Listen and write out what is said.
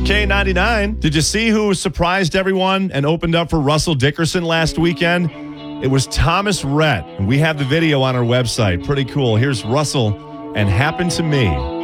K99. Did you see who surprised everyone and opened up for Russell Dickerson last weekend? It was Thomas Rhett. And we have the video on our website. Pretty cool. Here's Russell and Happened to Me.